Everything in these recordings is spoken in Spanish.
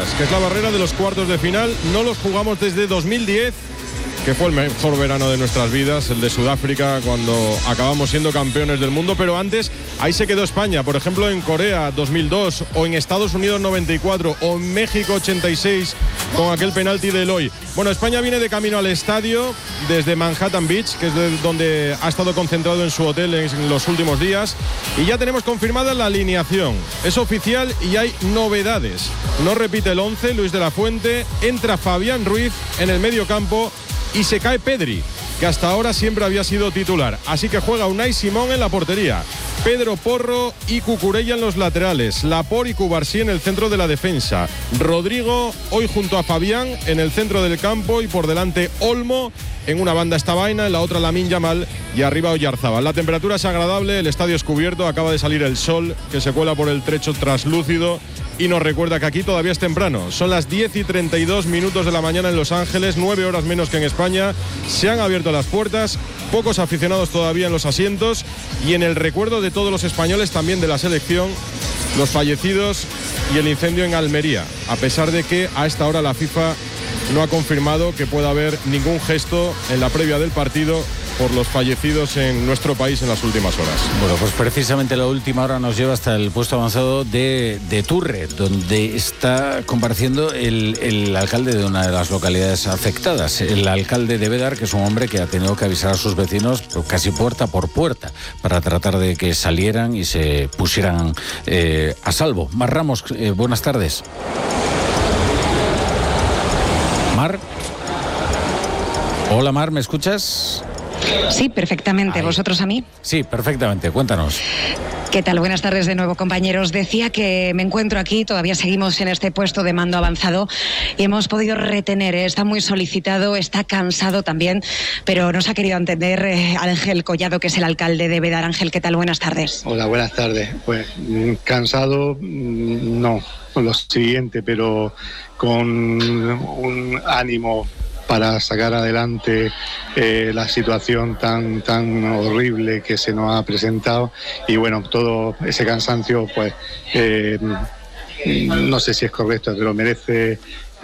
horas, que es la barrera de los cuartos de final. No los jugamos desde 2010, que fue el mejor verano de nuestras vidas, el de Sudáfrica, cuando acabamos siendo campeones del mundo, pero antes ahí se quedó España, por ejemplo en Corea 2002, o en Estados Unidos 94, o en México 86, con aquel penalti de Eloy. Bueno, España viene de camino al estadio desde Manhattan Beach, que es donde ha estado concentrado en su hotel en los últimos días, y ya tenemos confirmada la alineación. Es oficial y hay novedades. No repite el 11, Luis de la Fuente, entra Fabián Ruiz en el medio campo, y se cae Pedri, que hasta ahora siempre había sido titular. Así que juega Unai Simón en la portería, Pedro Porro y Cucurella en los laterales, Laporte y Cubarsí en el centro de la defensa, Rodrigo hoy junto a Fabián en el centro del campo, y por delante Olmo. En una banda está Baena, en la otra Lamine Yamal, y arriba Oyarzábal. La temperatura es agradable, el estadio es cubierto, acaba de salir el sol que se cuela por el techo traslúcido y nos recuerda que aquí todavía es temprano. Son las 10:32 de la mañana en Los Ángeles, 9 horas menos que en España. Se han abierto las puertas, pocos aficionados todavía en los asientos, y en el recuerdo de todos los españoles, también de la selección, los fallecidos y el incendio en Almería, a pesar de que a esta hora la FIFA no ha confirmado que pueda haber ningún gesto en la previa del partido por los fallecidos en nuestro país en las últimas horas. Bueno, pues precisamente la última hora nos lleva hasta el puesto avanzado de Turre, donde está compareciendo el alcalde de una de las localidades afectadas, el alcalde de Bédar, que es un hombre que ha tenido que avisar a sus vecinos casi puerta por puerta para tratar de que salieran y se pusieran a salvo. Mar Ramos, buenas tardes. Mar. Hola Mar, ¿me escuchas? Sí, perfectamente. Ahí. ¿Vosotros a mí? Sí, perfectamente. Cuéntanos. ¿Qué tal? Buenas tardes de nuevo, compañeros. Decía que me encuentro aquí, todavía seguimos en este puesto de mando avanzado y hemos podido retener, está muy solicitado, está cansado también, pero nos ha querido entender Ángel Collado, que es el alcalde de Bédar. Ángel, ¿qué tal? Buenas tardes. Hola, buenas tardes. Pues cansado, no, con lo siguiente, pero con un ánimo para sacar adelante la situación tan horrible que se nos ha presentado, y bueno, todo ese cansancio pues no sé si es correcto, pero merece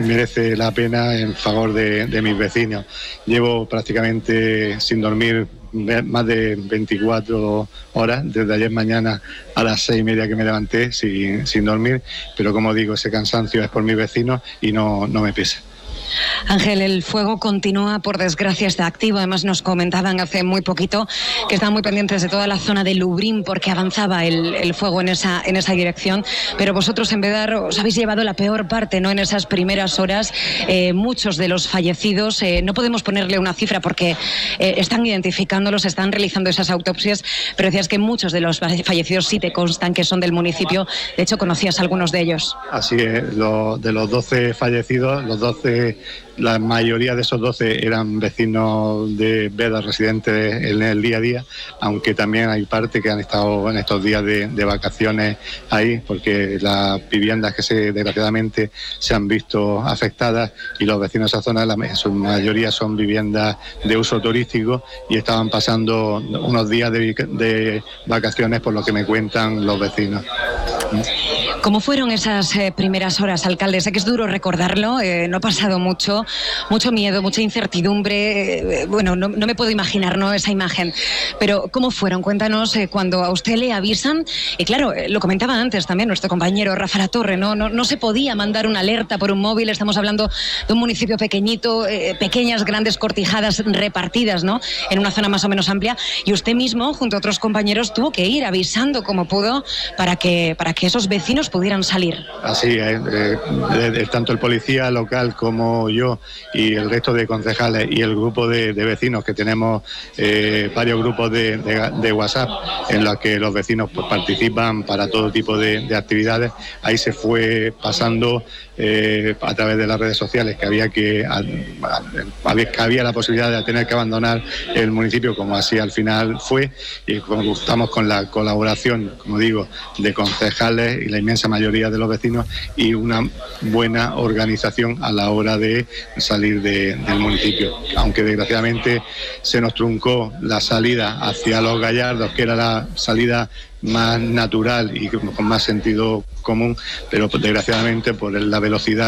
la pena en favor de mis vecinos. Llevo prácticamente sin dormir más de 24 horas, desde ayer mañana a las 6:30 que me levanté sin dormir, pero como digo, ese cansancio es por mis vecinos y no me pesa. Ángel, el fuego continúa, por desgracia está activo. Además nos comentaban hace muy poquito que estaban muy pendientes de toda la zona de Lubrín porque avanzaba el fuego en esa dirección. Pero vosotros en Bédar os habéis llevado la peor parte, ¿no? En esas primeras horas, muchos de los fallecidos, no podemos ponerle una cifra porque están identificándolos, están realizando esas autopsias, pero decías que muchos de los fallecidos sí te constan que son del municipio. De hecho, conocías a algunos de ellos. Así es, de los 12 fallecidos, la mayoría de esos 12 eran vecinos de Bédar, residentes en el día a día, aunque también hay parte que han estado en estos días de vacaciones ahí, porque las viviendas que desgraciadamente se han visto afectadas, y los vecinos de esa zona, en su mayoría son viviendas de uso turístico, y estaban pasando unos días de vacaciones, por lo que me cuentan los vecinos. ¿Cómo fueron esas primeras horas, alcalde? Sé que es duro recordarlo, no ha pasado mucho miedo, mucha incertidumbre, bueno, no me puedo imaginar, ¿no?, esa imagen, pero ¿cómo fueron? Cuéntanos cuando a usted le avisan, y claro, lo comentaba antes también nuestro compañero Rafa Latorre, no se podía mandar una alerta por un móvil, estamos hablando de un municipio pequeñito, pequeñas, grandes cortijadas repartidas, ¿no?, en una zona más o menos amplia, y usted mismo, junto a otros compañeros, tuvo que ir avisando como pudo para que esos vecinos pudieran salir. Así es, tanto el policía local como yo y el resto de concejales y el grupo de vecinos, que tenemos varios grupos de WhatsApp en los que los vecinos pues participan para todo tipo de actividades. Ahí se fue pasando a través de las redes sociales que había la posibilidad de tener que abandonar el municipio, como así al final fue, y contamos con la colaboración, como digo, de concejales y la inmensa mayoría de los vecinos, y una buena organización a la hora de salir del municipio, aunque desgraciadamente se nos truncó la salida hacia Los Gallardos, que era la salida más natural y con más sentido común, pero desgraciadamente por la velocidad